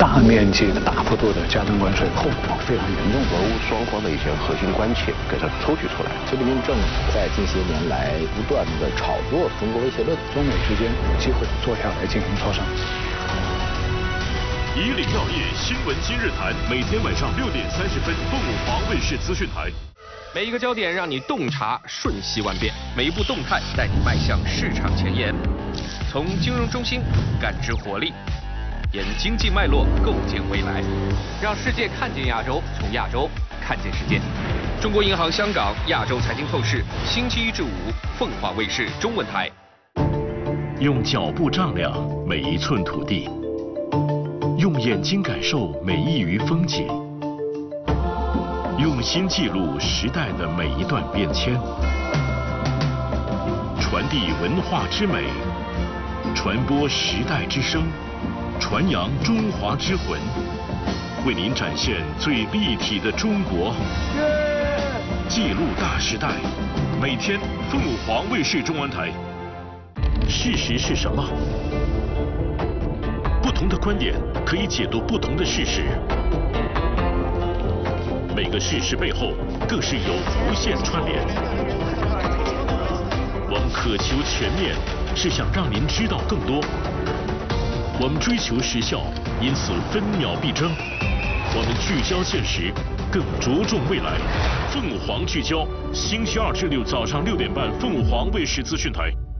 大面积的、大幅度的加征关税，后果非常严重。 俄乌双方的一些核心关切给它抽取出来。 习近平政府在近些年来不断的炒作中国威胁论， 中美之间有机会坐下来进行磋商。 以领要业新闻今日谈，每天晚上6点30分，凤舞凰卫视资讯台。 每一个焦点让你洞察瞬息万变，每一步动态带你迈向市场前沿。从金融中心感知活力，沿经济脉络构建未来，让世界看见亚洲，从亚洲看见世界。中国银行香港亚洲财经透视，星期1至5，凤凰卫视中文台。 用脚步丈量每一寸土地，用眼睛感受每一隅风景，用心记录时代的每一段变迁，传递文化之美，传播时代之声，传扬中华之魂，为您展现最立体的中国，记录大时代。每天凤舞凰卫视中文台。事实是什么？不同的观点可以解读不同的事实，每个事实背后更是有无限串联。我们渴求全面，是想让您知道更多。我们追求时效，因此分秒必争。我们聚焦现实，更着重未来。凤凰聚焦，星期2至6早上6点半，凤凰卫视资讯台。